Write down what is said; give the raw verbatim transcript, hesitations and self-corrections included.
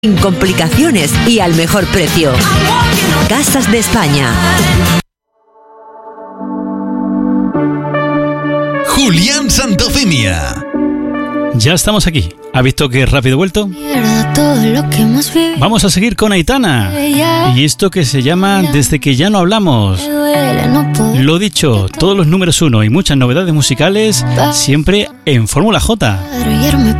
sin complicaciones y al mejor precio. Casas de España. Julián Santofimia. Ya estamos aquí. ¿Ha visto qué rápido he vuelto? Vamos a seguir con Aitana. Y esto que se llama Desde que ya no hablamos. Lo dicho, todos los números uno y muchas novedades musicales siempre en Fórmula J.